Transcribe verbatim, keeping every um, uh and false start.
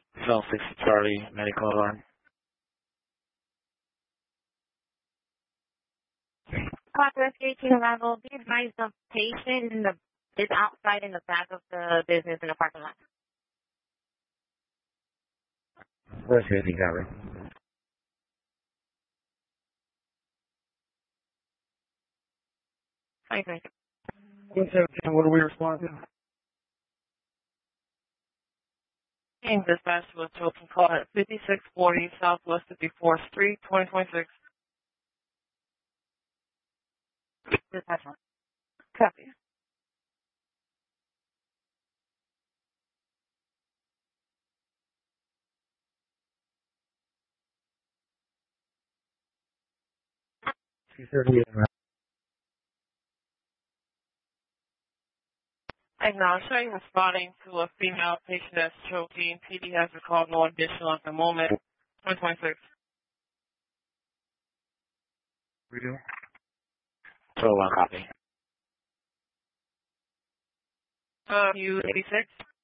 Cell six Charlie, medical alarm. Clock investigation level. Be advised the patient in the, is outside in the back of the business in the parking lot. Where's safety cover? I think. one seventeen, what do we respond to? Team dispatch was Chilton call at fifty-six forty Southwest fifty-fourth Street, twenty twenty-six. Dispatch. Copy. two thirty-eight. Acknowledging responding to a female patient that's choking. P D has recalled no additional at the moment. twenty twenty-six. We do. So one copy. Uh, U eighty-six.